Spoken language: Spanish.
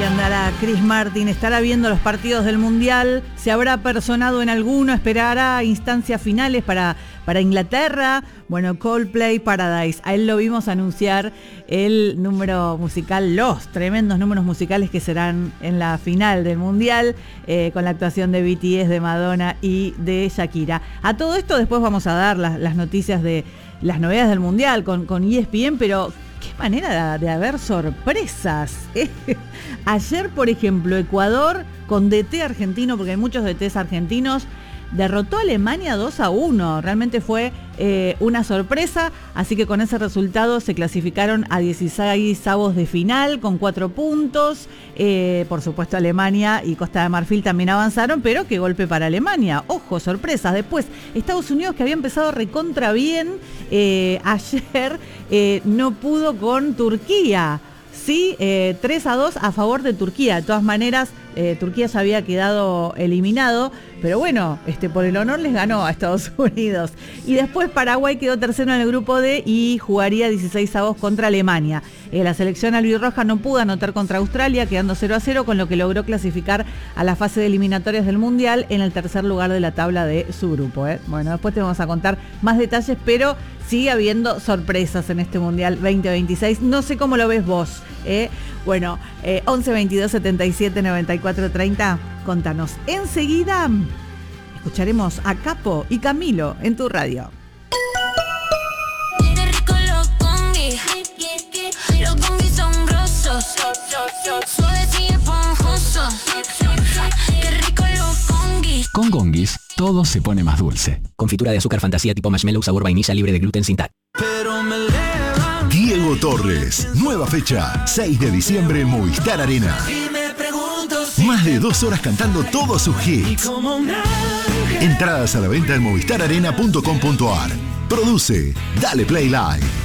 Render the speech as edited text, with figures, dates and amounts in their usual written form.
que andará Chris Martin, estará viendo los partidos del Mundial, se habrá personado en alguno, esperará instancias finales para Inglaterra. Bueno, Coldplay Paradise, a él lo vimos anunciar el número musical, los tremendos números musicales que serán en la final del Mundial, con la actuación de BTS, de Madonna y de Shakira. A todo esto después vamos a dar las noticias de las novedades del Mundial con ESPN, pero qué manera de haber sorpresas. Ayer, por ejemplo, Ecuador con DT argentino, porque hay muchos DTs argentinos, derrotó a Alemania 2-1. Realmente fue una sorpresa, así que con ese resultado se clasificaron a 16avos de final con 4 puntos. Por supuesto, Alemania y Costa de Marfil también avanzaron, pero qué golpe para Alemania. Ojo, sorpresas. Después, Estados Unidos, que había empezado recontra bien, ayer no pudo con Turquía. Sí, 3-2 a favor de Turquía. De todas maneras, Turquía ya había quedado eliminado, pero bueno, por el honor les ganó a Estados Unidos. Y después Paraguay quedó tercero en el grupo D y jugaría 16avos contra Alemania. La selección albirroja no pudo anotar contra Australia, quedando 0-0, con lo que logró clasificar a la fase de eliminatorias del Mundial en el tercer lugar de la tabla de su grupo. Bueno, después te vamos a contar más detalles, pero sigue habiendo sorpresas en este Mundial 2026. No sé cómo lo ves vos. Bueno, 11 22 77 94 30, contanos. Enseguida escucharemos a Capo y Camilo en tu radio. Los congis son grosos, suaves y esponjosos. Qué rico los congis. Con Gongis, todo se pone más dulce. Confitura de azúcar fantasía tipo marshmallow sabor vainilla libre de gluten sin TAC. Diego Torres, nueva fecha, 6 de diciembre en Movistar Arena. Más de 2 horas cantando todos sus hits. Entradas a la venta en movistararena.com.ar. Produce Dale Play Live.